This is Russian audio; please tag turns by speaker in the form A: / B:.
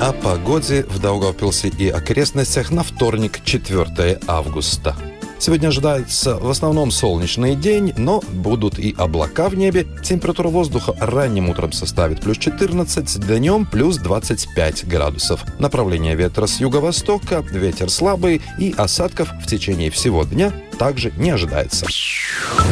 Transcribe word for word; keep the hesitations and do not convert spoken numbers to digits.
A: О погоде в Даугавпилсе и окрестностях на вторник, четвёртого августа. Сегодня ожидается в основном солнечный день, но будут и облака в небе. Температура воздуха ранним утром составит плюс четырнадцать, днем плюс двадцать пять градусов. Направление ветра с юго-востока, ветер слабый, и осадков в течение всего дня также не ожидается.